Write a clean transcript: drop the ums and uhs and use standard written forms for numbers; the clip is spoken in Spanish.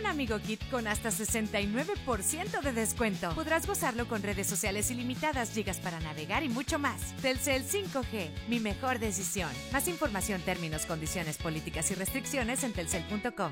Amigo Kit con hasta 69% de descuento. Podrás gozarlo con redes sociales ilimitadas, gigas para navegar y mucho más. Telcel 5G, mi mejor decisión. Más información, términos, condiciones, políticas y restricciones en telcel.com.